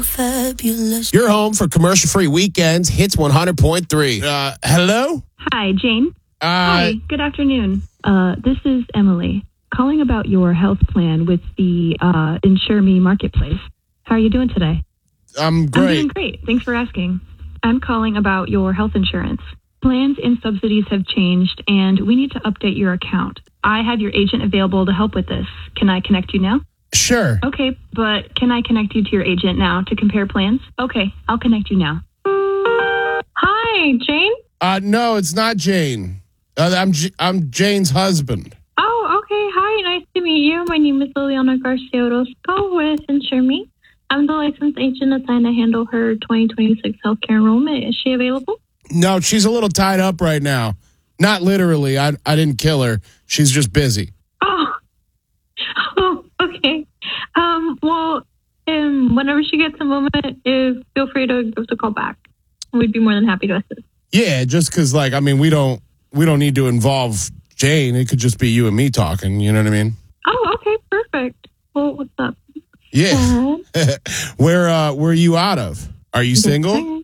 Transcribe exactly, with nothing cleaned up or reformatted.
Fabulous. You're home for commercial-free weekends. Hits one hundred point three. Uh, hello? Hi, Jane. Uh, Hi, good afternoon. Uh, this is Emily calling about your health plan with the uh, Insure Me Marketplace. How are you doing today? I'm I'm great. doing great. Thanks for asking. I'm calling about your health insurance. Plans and subsidies have changed, and we need to update your account. I have your agent available to help with this. Can I connect you now? Sure. Okay, but can I connect you to your agent now to compare plans? Okay, I'll connect you now. Hi, Jane? Uh, no, it's not Jane. Uh, I'm J- I'm Jane's husband. Oh, okay. Hi, nice to meet you. My name is Liliana Garcia Orozco with Insure Me. I'm the licensed agent assigned to handle her twenty twenty-six healthcare enrollment. Is she available? No, she's a little tied up right now. Not literally. I I didn't kill her. She's just busy. Oh, oh okay. Um, well, um, whenever she gets a moment, if, feel free to give us a call back. We'd be more than happy to assist. Yeah, just because, like, I mean, we don't we don't need to involve Jane. It could just be you and me talking. You know what I mean? Oh, okay, perfect. Well, what's up? Yeah. where uh, where are you out of? Are you single?